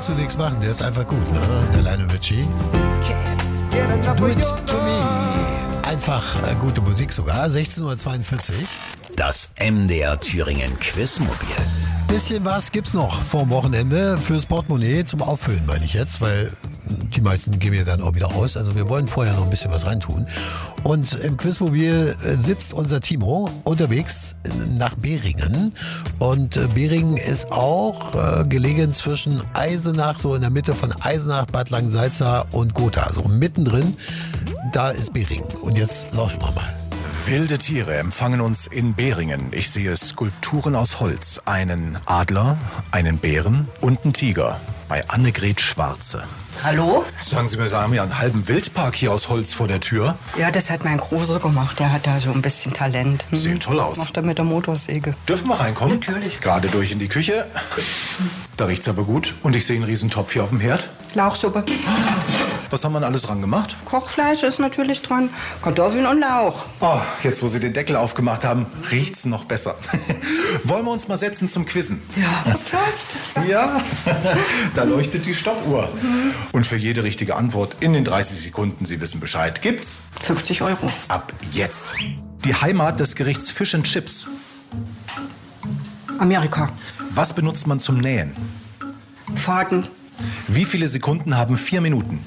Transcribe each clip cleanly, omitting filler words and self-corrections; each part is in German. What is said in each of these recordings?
kannst du nichts machen, der ist einfach gut, ne? Der Lionel Richie. Do it to me. Einfach gute Musik sogar. 16:42 Uhr. Das MDR Thüringen Quizmobil. Bisschen was gibt's noch vorm Wochenende fürs Portemonnaie zum Auffüllen, meine ich jetzt, weil die meisten geben ja dann auch wieder aus. Also wir wollen vorher noch ein bisschen was reintun. Und im Quizmobil sitzt unser Timo unterwegs nach Beringen. Und Beringen ist auch gelegen zwischen Eisenach, so in der Mitte von Eisenach, Bad Langensalza und Gotha. So mittendrin, da ist Beringen. Und jetzt lauschen wir mal. Wilde Tiere empfangen uns in Beringen. Ich sehe Skulpturen aus Holz. Einen Adler, einen Bären und einen Tiger. Bei Annegret Schwarze. Hallo? Sagen Sie mir, Sie haben ja einen halben Wildpark hier aus Holz vor der Tür. Ja, das hat mein Großer gemacht. Der hat da so ein bisschen Talent. Sehen toll aus. Macht er mit der Motorsäge. Dürfen wir reinkommen? Natürlich. Gerade durch in die Küche. Da riecht's aber gut. Und ich sehe einen riesen Topf hier auf dem Herd. Lauchsuppe. Was haben wir alles dran gemacht? Kochfleisch ist natürlich dran. Kartoffeln und Lauch. Oh, jetzt wo Sie den Deckel aufgemacht haben, riecht's noch besser. Wollen wir uns mal setzen zum Quizzen? Ja, das leuchtet. Ja, da leuchtet die Stoppuhr. Und für jede richtige Antwort in den 30 Sekunden, Sie wissen Bescheid, gibt's 50 €. ab jetzt. Die Heimat des Gerichts Fish and Chips. Amerika. Was benutzt man zum Nähen? Faden. Wie viele Sekunden haben 4 Minuten?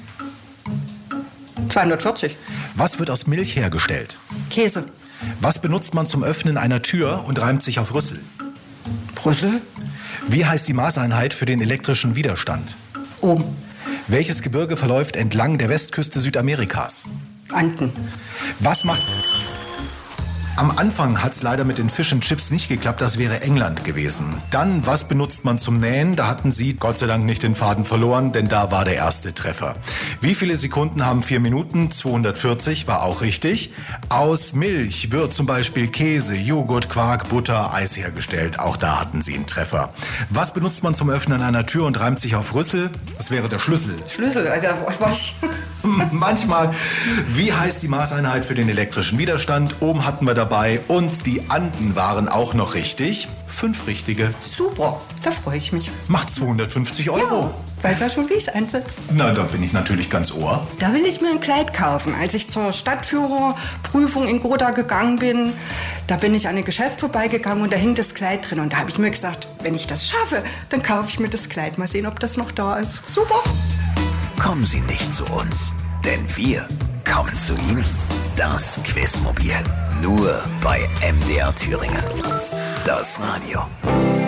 240. Was wird aus Milch hergestellt? Käse. Was benutzt man zum Öffnen einer Tür und reimt sich auf Rüssel? Brüssel. Wie heißt die Maßeinheit für den elektrischen Widerstand? Ohm. Welches Gebirge verläuft entlang der Westküste Südamerikas? Anden. Was macht... Am Anfang hat es leider mit den Fish and Chips nicht geklappt, das wäre England gewesen. Dann, was benutzt man zum Nähen? Da hatten Sie Gott sei Dank nicht den Faden verloren, denn da war der erste Treffer. Wie viele Sekunden haben 4 Minuten? 240 war auch richtig. Aus Milch wird zum Beispiel Käse, Joghurt, Quark, Butter, Eis hergestellt. Auch da hatten Sie einen Treffer. Was benutzt man zum Öffnen einer Tür und reimt sich auf Rüssel? Das wäre der Schlüssel. Schlüssel, also was? Manchmal. Wie heißt die Maßeinheit für den elektrischen Widerstand? Oben hatten wir dabei und die Anden waren auch noch richtig. 5 richtige. Super, da freue ich mich. Macht 250 €. Ja, weiß ja schon, wie ich es einsetze. Na, da bin ich natürlich ganz ohr. Da will ich mir ein Kleid kaufen. Als ich zur Stadtführerprüfung in Gotha gegangen bin, da bin ich an ein Geschäft vorbeigegangen und da hing das Kleid drin. Und da habe ich mir gesagt, wenn ich das schaffe, dann kaufe ich mir das Kleid. Mal sehen, ob das noch da ist. Super. Kommen Sie nicht zu uns, denn wir kommen zu Ihnen. Das Quizmobil. Nur bei MDR Thüringen. Das Radio.